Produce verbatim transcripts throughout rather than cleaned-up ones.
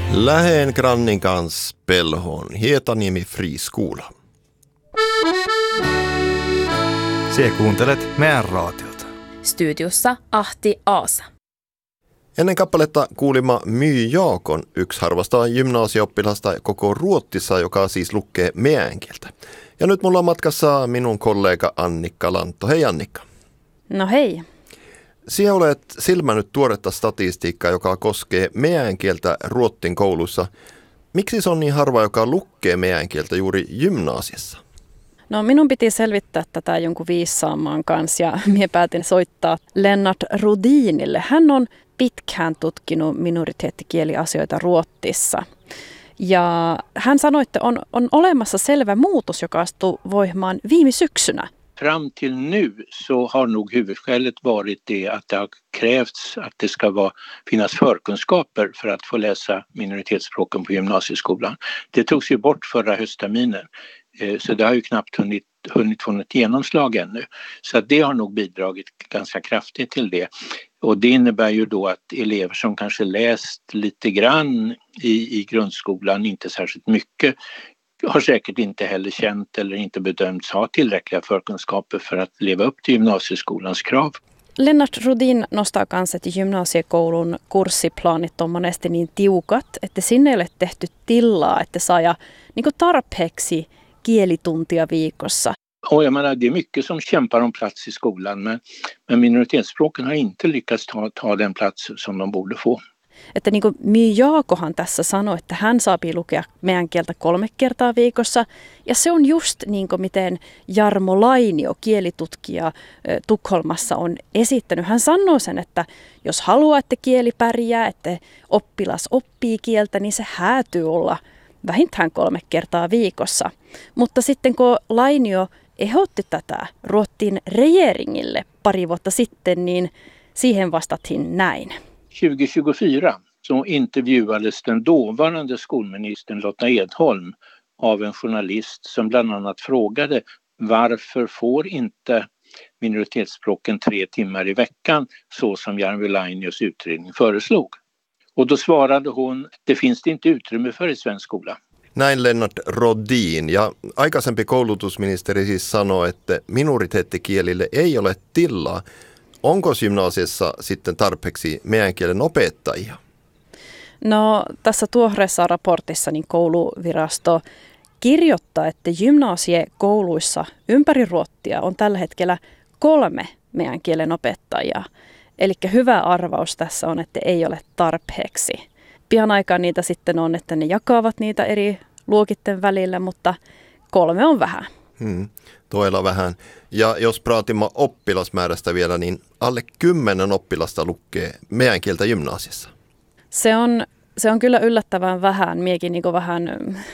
Läheen grannin kanssa pelhoon Hietaniemi friskola. Sie kuuntelet meidän raatiota. Studiossa Ahti Aasa. Ennen kappaletta kuulimme My Jaakon, yksi harvasta gymnasiooppilasta koko Ruotsissa, joka siis lukee meän kieltä. Ja nyt mulla on matkassa minun kollega Annikka Lantto. Hei Annikka. No hei. Sinä olet silmännyt tuoretta statistiikkaa, joka koskee meän kieltä Ruotsin koulussa. Miksi se on niin harva, joka lukee meän kieltä juuri gymnasiassa? No minun piti selvittää tätä jonkun viissaamaan kanssa ja minä päätin soittaa Lennart Rodinille. Hän on pitkään tutkinut minoriteettikieliasioita Ruotsissa. Ja hän sanoi, että on, on olemassa selvä muutos, joka astuu voimaan viime syksynä. Fram till nu så har nog huvudskälet varit det att det har krävts att det ska vara, finnas förkunskaper för att få läsa minoritetsspråken på gymnasieskolan. Det togs ju bort förra höstterminen, så det har ju knappt hunnit, hunnit få något genomslag ännu. Så det har nog bidragit ganska kraftigt till det. Och det innebär ju då att elever som kanske läst lite grann i, i grundskolan, inte särskilt mycket, har säkert inte heller känt eller inte bedömts ha tillräckliga förkunskaper för att leva upp till gymnasieskolans krav. Lennart Rodin nostaa kanssa, että gymnasiekoulun kurssiplaanit on monesti niin tiukat, että sinne ei ole tehty tilaa, että saa niin tarpeeksi kielituntia viikossa. Och jag menar, det är mycket som kämpar om plats i skolan, men, men minoritetsspråken har inte lyckats ta, ta den plats som de borde få. Että niin kuin My Jaakohan tässä sanoi, että hän saapii lukea meidän kieltä kolme kertaa viikossa. Ja se on just niin kuin miten Jarmo Lainio, kielitutkija Tukholmassa, on esittänyt. Hän sanoo sen, että jos haluaa, että kieli pärjää, että oppilas oppii kieltä, niin se häätyy olla vähintään kolme kertaa viikossa. Mutta sitten kun Lainio ehdotti tätä Ruotsin regeringille pari vuotta sitten, niin siihen vastattiin näin. tjugohundratjugofyra så intervjuades den dåvarande skolministern Lotta Edholm av en journalist som bland annat frågade varför får inte minoritetsspråken tre timmar i veckan så som Jarmo Lainios utredning föreslog. Och då svarade hon, det finns det inte utrymme för i svensk skola. Näin Lennart Rodin, ja aikaisempi koulutusministeri siis sanoi, että minoriteettikielille ei ole tilaa. Onko gymnasiassa sitten tarpeeksi meidän kielen opettajia? No tässä tuoreessa raportissa niin kouluvirasto kirjoittaa, että gymnasiekouluissa ympäri Ruotsia on tällä hetkellä kolme meidän kielen opettajaa. Eli hyvä arvaus tässä on, että ei ole tarpeeksi. Pian aikaa niitä sitten on, että ne jakavat niitä eri luokitten välillä, mutta kolme on vähän. Hmm, toilla vähän. Ja jos praatimme oppilasmäärästä vielä, niin alle kymmenen oppilasta lukee meidän kieltä gymnasiassa. Se on, se on kyllä yllättävän vähän. Miekin niin vähän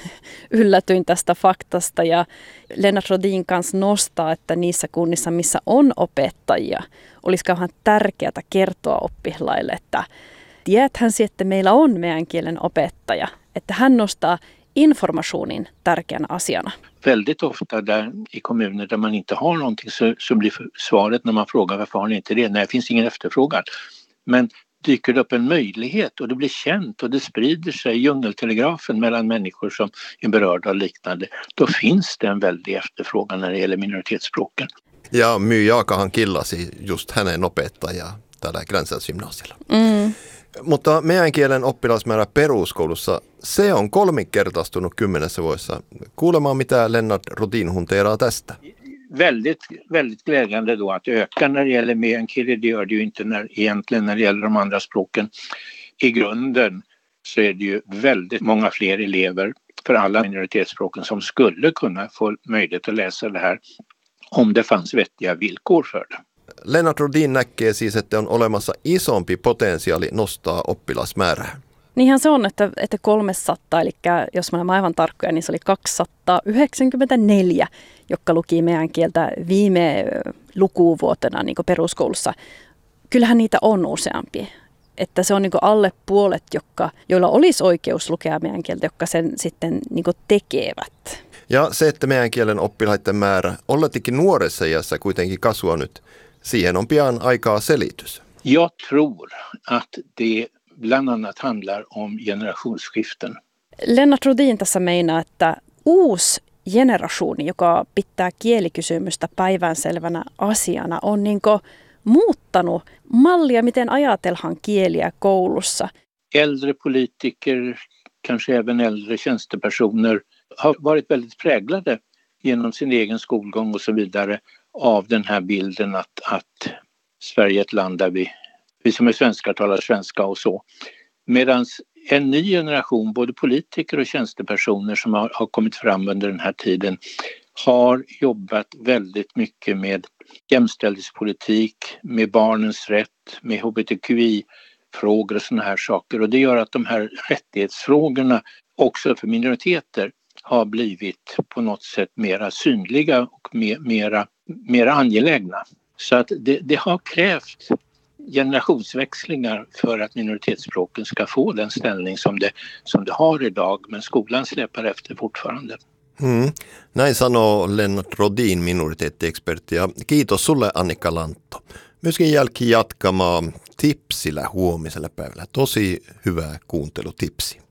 yllätyin tästä faktasta ja Lennart Rodin kanssa nostaa, että niissä kunnissa, missä on opettajia, olisi kauhean tärkeää kertoa oppilaille, että tiedäthän si, että meillä on meidän kielen opettaja, että hän nostaa informationen tärkeänä asiana. Väldigt ofta där i kommuner där man inte har någonting så, så blir svaret när man frågar varför har ni inte det? Nej, det finns ingen efterfrågan. Men dyker det upp en möjlighet och det blir känt och det sprider sig djungeltelegrafen mellan människor som är berörda och liknande, då finns det en väldig efterfrågan när det gäller minoritetsspråken. Ja My Jaakahan killasi just hänen opettajaa täällä Gränsälsgymnasialla. Mm. Mutta meidän kielen oppilasmäärä peruskoulussa, se on kolminkertaistunut kymmenessä vuodessa. Kuulemaan, mitä Lennart Rodin hunteeraa tästä. Väldigt, väldigt glädjande då att öka när det gäller meänkieli. Det gör det ju inte när, egentligen när det gäller de andra språken. I grunden så är det ju väldigt många fler elever för alla minoritetsspråken som skulle kunna få möjlighet att läsa det här om det fanns vettiga villkor för det. Lennart Rodin näkee siis, että on olemassa isompi potentiaali nostaa oppilasmäärää. Niinhän se on, että, että kolmesataa, eli jos me olemme aivan tarkkoja, niin se oli kaksisataayhdeksänkymmentäneljä, jotka luki meidän kieltä viime lukuvuotena niin kuin peruskoulussa. Kyllähän niitä on useampi. Että se on niin kuin alle puolet, jotka, joilla olisi oikeus lukea meidän kieltä, jotka sen sitten niin kuin tekevät. Ja se, että meidän kielen oppilaiden määrä olletikin nuoressa iässä kuitenkin kasvaa nyt, siihen on pian aikaa selitys. Jag tror att det bland annat handlar om generationsskiften. Lennart Rodin tässä meinaa, että uusi generationi, joka pitää kielikysymystä päivänselvänä asiana, on niin kuin muuttanut mallia, miten ajatellaan kieliä koulussa. Äldre politiker, kanske även äldre tjänstepersoner, har varit väldigt präglade genom sin egen skolgång och så vidare av den här bilden att, att Sverige är ett land där vi, vi som är svenskar talar svenska och så. Medan en ny generation, både politiker och tjänstepersoner som har, har kommit fram under den här tiden, har jobbat väldigt mycket med jämställdhetspolitik, med barnens rätt, med H B T Q I-frågor och sådana här saker. Och det gör att de här rättighetsfrågorna också för minoriteter har blivit på något sätt mera synliga och mer, mera, mera angelägna. Så att det, det har krävt generationsväxlingar för att minoritetsspråken ska få den ställning som det, som det har idag, men skolan släpar efter fortfarande. Mm. Näin sanoo Lennart Rodin, minoriteettiexpertti, ja kiitos sulle Annika Lantto. Myöskin jälki jatkamaan tipsillä huomiselle päivällä. Tosi hyvää kuuntelutipsi.